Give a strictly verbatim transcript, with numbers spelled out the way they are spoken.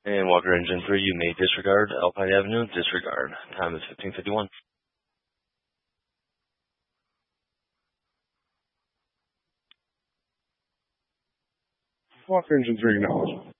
And Walker Engine three, you may disregard. Alpine Avenue, disregard. Time is fifteen fifty-one. Walker Engine three, acknowledged.